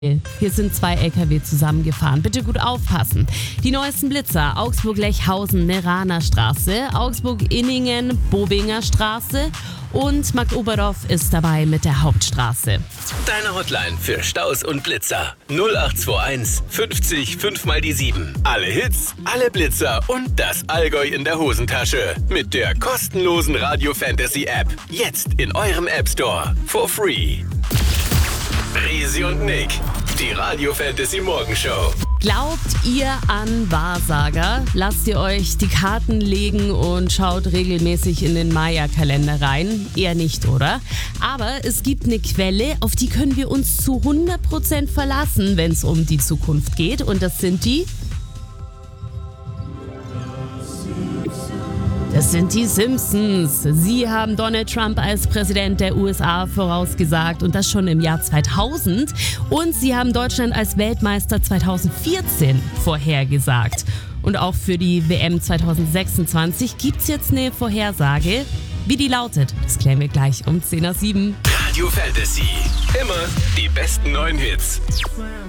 Hier sind 2 LKW zusammengefahren. Bitte gut aufpassen. Die neuesten Blitzer: Augsburg-Lechhausen, Neraner Straße, Augsburg-Inningen, Bobinger Straße und Marktoberdorf ist dabei mit der Hauptstraße. Deine Hotline für Staus und Blitzer. 0821 50 5 mal die 7. Alle Hits, alle Blitzer und das Allgäu in der Hosentasche. Mit der kostenlosen Radio Fantasy App. Jetzt in eurem App Store. For free. Risi und Nick, die Radio Fantasy Morgenshow. Glaubt ihr an Wahrsager? Lasst ihr euch die Karten legen und schaut regelmäßig in den Maya-Kalender rein? Eher nicht, oder? Aber es gibt eine Quelle, auf die können wir uns zu 100% verlassen, wenn es um die Zukunft geht. Und das sind die... Das sind die Simpsons. Sie haben Donald Trump als Präsident der USA vorausgesagt und das schon im Jahr 2000. Und sie haben Deutschland als Weltmeister 2014 vorhergesagt. Und auch für die WM 2026 gibt's jetzt eine Vorhersage. Wie die lautet, das klären wir gleich um 10:07. Radio Fantasy. Immer die besten neuen Hits.